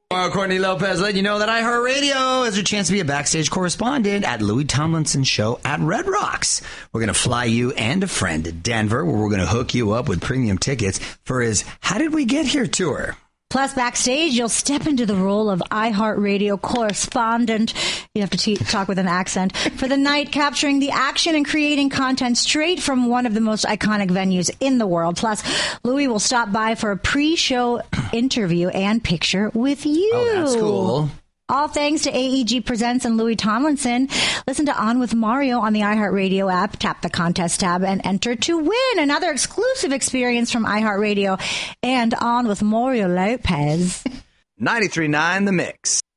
Courtney Lopez letting you know that iHeartRadio has a chance to be a backstage correspondent at Louis Tomlinson's show at Red Rocks. We're going to fly you and a friend to Denver, where we're going to hook you up with premium tickets for his How Did We Get Here tour. Plus, backstage, you'll step into the role of iHeartRadio correspondent. You have to talk with an accent for the night, capturing the action and creating content straight from one of the most iconic venues in the world. Plus, Louis will stop by for a pre-show interview and picture with you. Oh, that's cool. All thanks to AEG Presents and Louis Tomlinson. Listen to On with Mario on the iHeartRadio app. Tap the contest tab and enter to win another exclusive experience from iHeartRadio and On with Mario Lopez. 93.9 The Mix.